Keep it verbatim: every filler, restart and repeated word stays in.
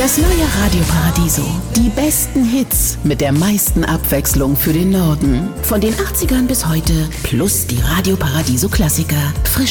Das neue Radio Paradiso. Die besten Hits mit der meisten Abwechslung für den Norden. Von den achtzigern bis heute plus die Radio Paradiso Klassiker. Frisch